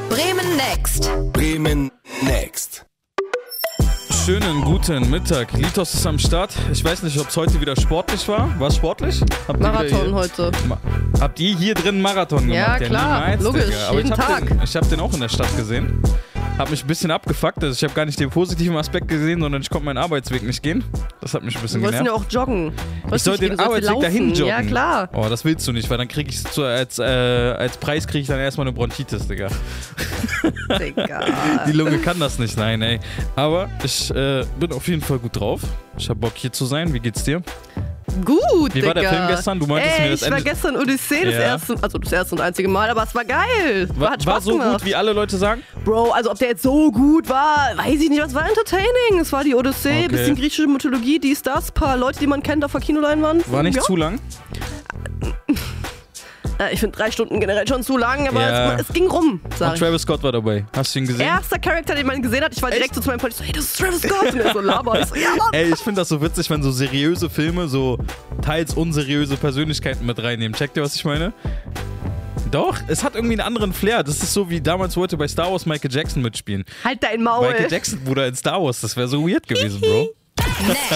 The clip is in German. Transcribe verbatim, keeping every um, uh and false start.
Bremen Next. Bremen Next. Schönen guten Mittag. Litos ist am Start. Ich weiß nicht, ob es heute wieder sportlich war. War es sportlich? Habt Marathon hier, heute. Ma- habt ihr hier drin einen Marathon gemacht? Ja, klar. niemals, Logisch. Digga. Aber jeden ich hab Tag. Den, ich habe den auch in der Stadt gesehen. Hab mich ein bisschen abgefuckt. Also ich habe gar nicht den positiven Aspekt gesehen, sondern ich konnte meinen Arbeitsweg nicht gehen. Das hat mich ein bisschen Du wolltest ja genervt. auch joggen. Ich soll den Arbeitsweg dahin joggen. Ja, klar. Oh, das willst du nicht, weil dann krieg ich zu, als, äh, als Preis kriege ich dann erstmal eine Bronchitis, Digga. Digga. Die Lunge kann das nicht, nein, ey. Aber ich äh, bin auf jeden Fall gut drauf. Ich hab Bock hier zu sein. Wie geht's dir? Gut, Wie Digga. war der Film gestern? Du meintest Ey, mir das ich war Ende- gestern Odyssee das Ja. erste, also das erste und einzige Mal, aber es war geil. War, Hat war Spaß so gemacht. gut, wie alle Leute sagen? Bro, also ob der jetzt so gut war, weiß ich nicht. Es war entertaining. Es war die Odyssee, Okay. bisschen griechische Mythologie, dies, das, paar Leute, die man kennt auf der Kinoleinwand. War nicht ja. zu lang? Äh, Ich finde drei Stunden generell schon zu lang, aber Ja. es, es ging rum, sag Und ich. Travis Scott war dabei. Hast du ihn gesehen? Erster Charakter, den man gesehen hat, ich war direkt so zu meinem Freund, ich so, hey, das ist Travis Scott. Und er so, laber. Ich so, ja, Mann. Ey, ich finde das so witzig, wenn so seriöse Filme so teils unseriöse Persönlichkeiten mit reinnehmen. Checkt ihr, was ich meine? Doch, es hat irgendwie einen anderen Flair. Das ist so wie damals wollte bei Star Wars Michael Jackson mitspielen. Halt dein Maul. Michael Jackson, Bruder, in Star Wars, das wäre so weird gewesen, Bro. Next.